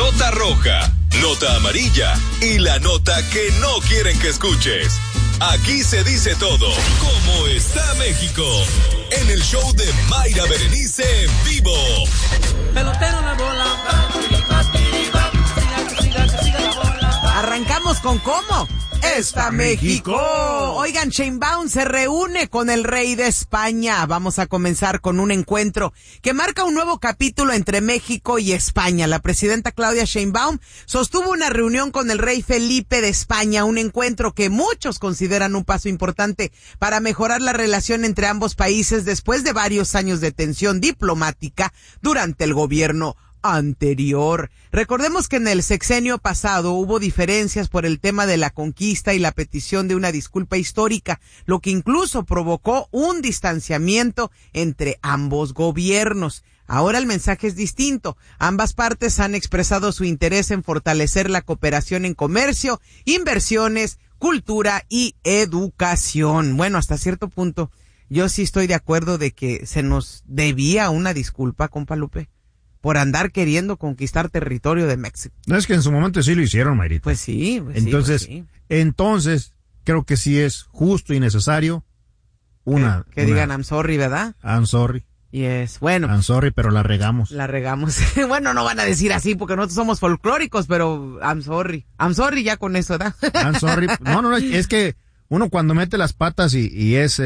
nota roja, nota amarilla y la nota que no quieren que escuches. Aquí se dice todo. ¿Cómo está México? En el show de Mayra Berenice en vivo. Pelotero la bola. Arrancamos con ¿cómo? ¡Está México! Oigan, Sheinbaum se reúne con el rey de España. Vamos a comenzar con un encuentro que marca un nuevo capítulo entre México y España. La presidenta Claudia Sheinbaum sostuvo una reunión con el rey Felipe de España, un encuentro que muchos consideran un paso importante para mejorar la relación entre ambos países después de varios años de tensión diplomática durante el gobierno anterior. Recordemos que en el sexenio pasado hubo diferencias por el tema de la conquista y la petición de una disculpa histórica, lo que incluso provocó un distanciamiento entre ambos gobiernos. Ahora el mensaje es distinto. Ambas partes han expresado su interés en fortalecer la cooperación en comercio, inversiones, cultura y educación. Bueno, hasta cierto punto, yo sí estoy de acuerdo de que se nos debía una disculpa, compa Lupe, por andar queriendo conquistar territorio de México. No, es que en su momento sí lo hicieron, Mayrita. Pues sí. Entonces, creo que sí es justo y necesario que digan I'm sorry, ¿verdad? I'm sorry. Yes, bueno. I'm sorry, pero la regamos. Bueno, no van a decir así porque nosotros somos folclóricos, pero I'm sorry. I'm sorry ya con eso, ¿verdad? I'm sorry. No, es que uno cuando mete las patas y es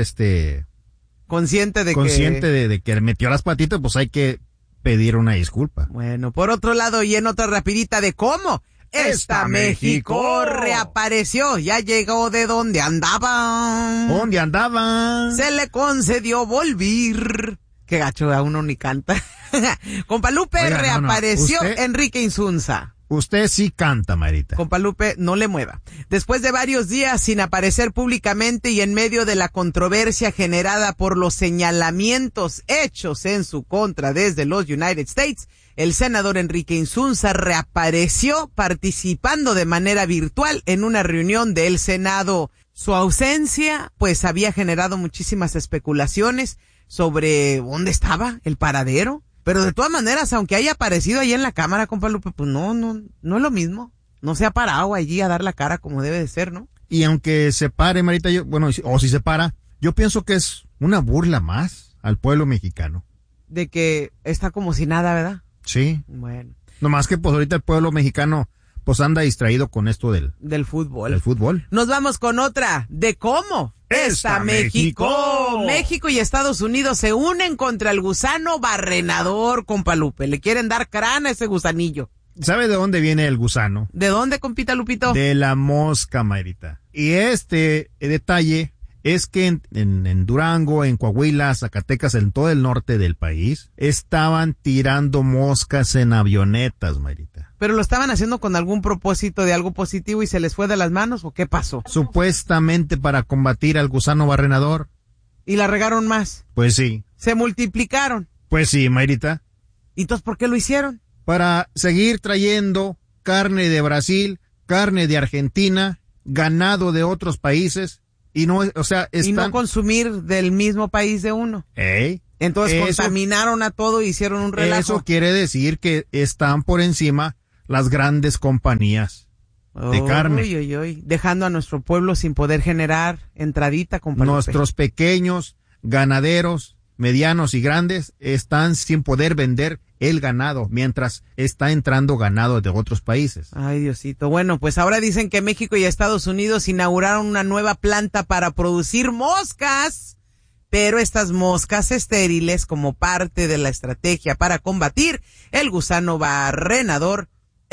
consciente de que metió las patitas, pues hay que pedir una disculpa. Bueno, por otro lado, y en otra rapidita de cómo está México reapareció, ya llegó de donde andaba. ¿Dónde andaba? Se le concedió volver. Qué gacho, a uno ni canta. Compa Lupe, oiga, reapareció Enrique Insunza. Usted sí canta, Marita. Compa Lupe, no le mueva. Después de varios días sin aparecer públicamente y en medio de la controversia generada por los señalamientos hechos en su contra desde los United States, el senador Enrique Insunza reapareció participando de manera virtual en una reunión del Senado. Su ausencia, pues, había generado muchísimas especulaciones sobre dónde estaba, el paradero. Pero de todas maneras, aunque haya aparecido ahí en la cámara, compa Lupe, pues no es lo mismo. No se ha parado allí a dar la cara como debe de ser, ¿no? Y aunque se pare, Marita, o si se para, yo pienso que es una burla más al pueblo mexicano. De que está como si nada, ¿verdad? Sí. Bueno. Nomás que pues ahorita el pueblo mexicano pues anda distraído con esto del fútbol. Del fútbol. Nos vamos con otra de cómo está México. México y Estados Unidos se unen contra el gusano barrenador, compa Lupe. Le quieren dar crana a ese gusanillo. ¿Sabe de dónde viene el gusano? ¿De dónde, compita Lupito? De la mosca, Mayrita. Y este detalle es que en Durango, en Coahuila, Zacatecas, en todo el norte del país, estaban tirando moscas en avionetas, Mayrita. ¿Pero lo estaban haciendo con algún propósito de algo positivo y se les fue de las manos o qué pasó? Supuestamente para combatir al gusano barrenador. ¿Y la regaron más? Pues sí. ¿Se multiplicaron? Pues sí, Mayrita. ¿Y entonces por qué lo hicieron? Para seguir trayendo carne de Brasil, carne de Argentina, ganado de otros países. Y no consumir del mismo país de uno. Entonces contaminaron a todo y hicieron un relajo. Eso quiere decir que están por encima las grandes compañías de carne. Dejando a nuestro pueblo sin poder generar entradita, compadre. Nuestros pequeños ganaderos, medianos y grandes, están sin poder vender el ganado, mientras está entrando ganado de otros países. Ay, Diosito. Bueno, pues ahora dicen que México y Estados Unidos inauguraron una nueva planta para producir moscas, pero estas moscas estériles como parte de la estrategia para combatir el gusano barrenador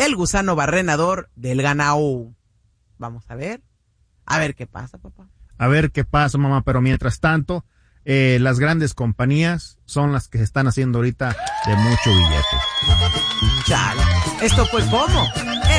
del ganado. Vamos a ver qué pasa, papá. A ver qué pasa, mamá, pero mientras tanto, las grandes compañías son las que se están haciendo ahorita de mucho billete. Chale. Esto fue ¿cómo?